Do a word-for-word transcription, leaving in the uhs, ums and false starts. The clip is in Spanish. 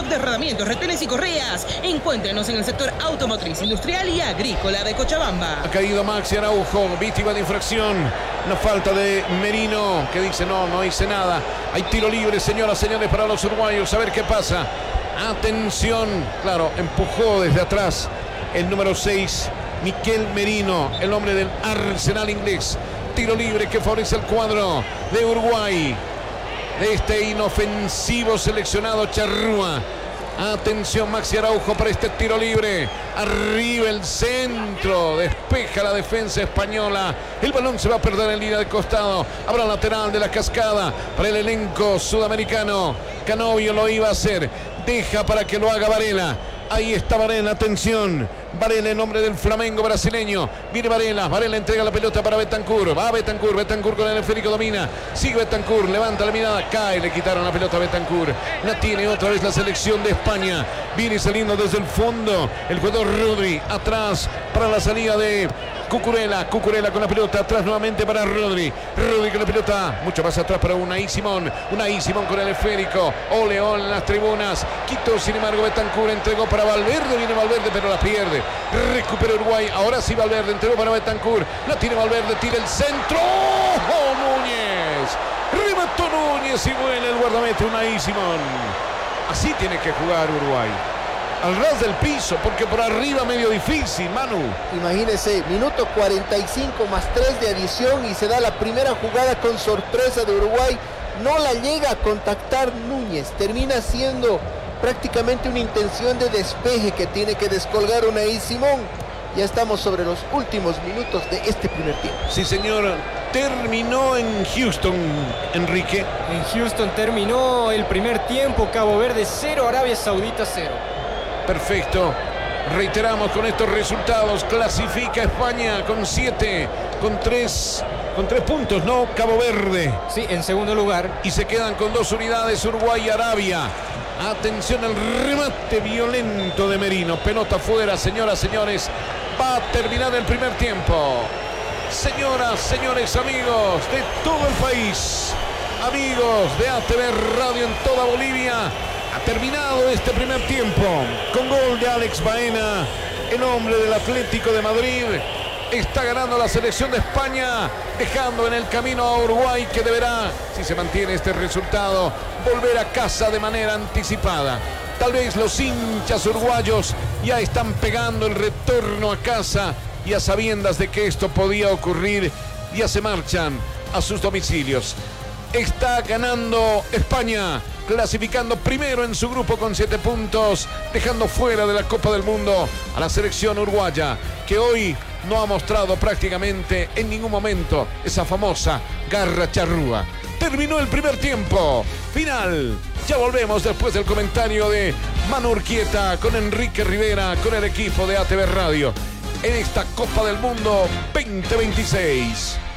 stock de rodamientos, retenes y correas. Encuéntrenos en el sector automotriz, industrial y agrícola de Cochabamba. Ha caído Maxi Araujo, víctima de infracción. Una falta de Merino, que dice no, no hice nada. Hay tiro libre, señoras, señores, para los uruguayos. A ver qué pasa. Atención, claro, empujó desde atrás el número seis, Miquel Merino, el hombre del Arsenal inglés. Tiro libre que favorece el cuadro de Uruguay, de este inofensivo seleccionado Charrúa. Atención, Maxi Araujo para este tiro libre. Arriba el centro. Despeja la defensa española. El balón se va a perder en línea de costado. Habrá lateral de la cascada para el elenco sudamericano. Canovio lo iba a hacer. Deja para que lo haga Varela. Ahí está Varela, atención. Varela en nombre del Flamengo brasileño. Viene Varela, Varela entrega la pelota para Bentancur. Va Bentancur, Bentancur con el esférico domina. Sigue Bentancur, levanta la mirada, cae, le quitaron la pelota a Bentancur. La tiene otra vez la selección de España. Viene saliendo desde el fondo el jugador Rodri. Atrás para la salida de Cucurella, Cucurella con la pelota, atrás nuevamente para Rodri. Rodri con la pelota, mucho más atrás para Unai Simón. Unai Simón con el esférico. Ole, ole en las tribunas. Quitó, sin embargo, Bentancur, entregó para Valverde. Viene Valverde, pero la pierde. Recupera Uruguay. Ahora sí Valverde, entregó para Bentancur. La tiene Valverde, tira el centro. ¡Oh, Núñez! Remató Núñez y vuela el guardameta Unai Simón. Así tiene que jugar Uruguay. Al ras del piso, porque por arriba medio difícil, Manu. Imagínese, minuto cuarenta y cinco más tres de adición y se da la primera jugada con sorpresa de Uruguay. No la llega a contactar Núñez, termina siendo prácticamente una intención de despeje que tiene que descolgar Unai Simón. Ya estamos sobre los últimos minutos de este primer tiempo. Sí, señor. Terminó en Houston, Enrique. En Houston terminó el primer tiempo. Cabo Verde cero, Arabia Saudita cero. Perfecto. Reiteramos con estos resultados. Clasifica España con siete, con tres, con tres puntos, ¿no? Cabo Verde. Sí, en segundo lugar. Y se quedan con dos unidades Uruguay y Arabia. Atención al remate violento de Merino. Pelota afuera, señoras, señores. Va a terminar el primer tiempo. Señoras, señores, amigos de todo el país. Amigos de A T V Radio en toda Bolivia. Ha terminado este primer tiempo con gol de Alex Baena, el hombre del Atlético de Madrid. Está ganando la selección de España, dejando en el camino a Uruguay, que deberá, si se mantiene este resultado, volver a casa de manera anticipada. Tal vez los hinchas uruguayos ya están pegando el retorno a casa y a sabiendas de que esto podía ocurrir, ya se marchan a sus domicilios. Está ganando España, clasificando primero en su grupo con siete puntos, dejando fuera de la Copa del Mundo a la selección uruguaya, que hoy no ha mostrado prácticamente en ningún momento esa famosa garra charrúa. Terminó el primer tiempo, final. Ya volvemos después del comentario de Manu Urquieta con Enrique Rivera, con el equipo de A T V Radio en esta Copa del Mundo veinte veintiséis.